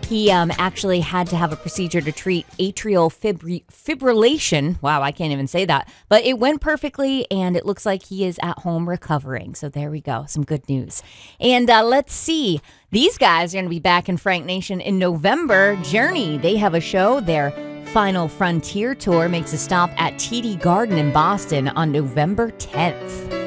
He actually had to have a procedure to treat atrial fibrillation. Wow, I can't even say that. But it went perfectly, and it looks like he is at home recovering. So there we go. Some good news. And let's see. These guys are going to be back in Frank Nation in November. Journey, they have a show. Their Final Frontier tour makes a stop at TD Garden in Boston on November 10th.